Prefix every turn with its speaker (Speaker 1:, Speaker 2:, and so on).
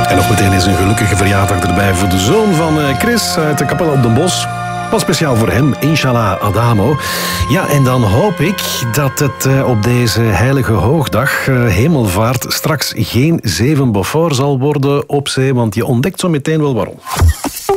Speaker 1: En nog meteen is een gelukkige verjaardag erbij voor de zoon van Chris uit de Kapel op den Bos. Wat speciaal voor hem, Inshallah Adamo. Ja, en dan hoop ik dat het op deze heilige hoogdag, hemelvaart, straks geen 7 Beaufort zal worden op zee, want je ontdekt zo meteen wel waarom.